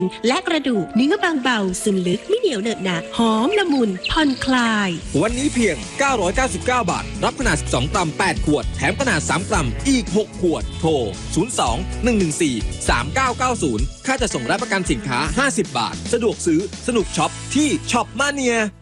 และกระดูกเนื้อบางเบาซึมลึกไม่เหนียวเหนอะหนะหอมละมุนผ่อนคลายวันนี้เพียง999 บาทรับขนาด12กรัม8ขวดแถมขนาด3กรัมอีก6ขวดโทร02-114-3990ค่าจะส่งรับประกันสินค้า50 บาทสะดวกซื้อสนุกช็อปที่ช็อปมาเนีย